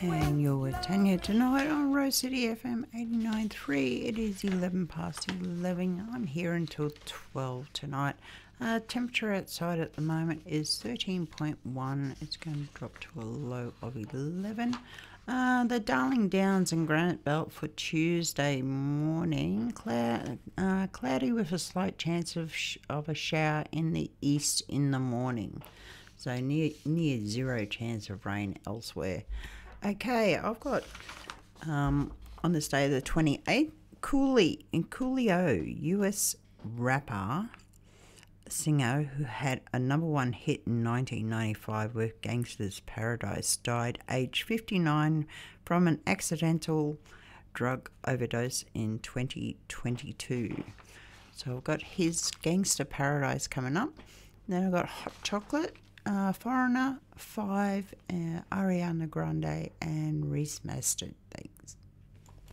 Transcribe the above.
And you're with Tanya tonight on Rose City FM 89.3. It is 11 past 11. I'm here until 12 tonight. Temperature outside at the moment is 13.1. It's going to drop to a low of 11. The Darling Downs and Granite Belt for Tuesday morning, cloudy with a slight chance of a shower in the east in the morning. So near zero chance of rain elsewhere. Okay, I've got on this day the 28th, Coolio, US rapper, singer who had a number one hit in 1995 with Gangsta's Paradise, died aged 59 from an accidental drug overdose in 2022. So I've got his Gangsta Paradise coming up. Then I've got Hot Chocolate, Foreigner, 5, Ariana Grande and Reese Masters.